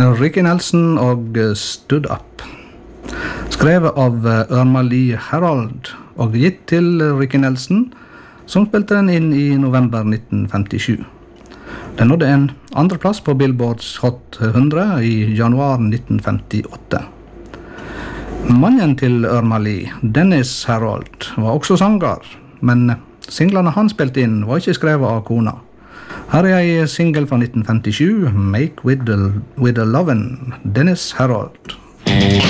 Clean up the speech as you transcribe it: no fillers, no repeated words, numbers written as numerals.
Ricky Nelson og Stood Up. Skrevet av Irma Lee Harold og gitt til Ricky Nelson, som spilte den inn i november 1957. Den nådde en andreplass på Billboards Hot 100 i januar 1958. Mannen til Irma Lee, Dennis Harold, var også sanger, men singlene han spilte inn var ikke skrevet av kona. Her er en single fra 1957, Make With a Lovin', Dennis Harold.